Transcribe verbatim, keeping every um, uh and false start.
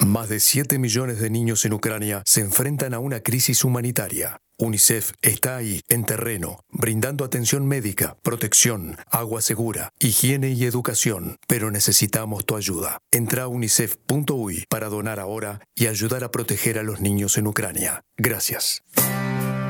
Más de siete millones de niños en Ucrania se enfrentan a una crisis humanitaria. UNICEF está ahí, en terreno, brindando atención médica, protección, agua segura, higiene y educación. Pero necesitamos tu ayuda. Entra a unicef punto uy para donar ahora y ayudar a proteger a los niños en Ucrania. Gracias.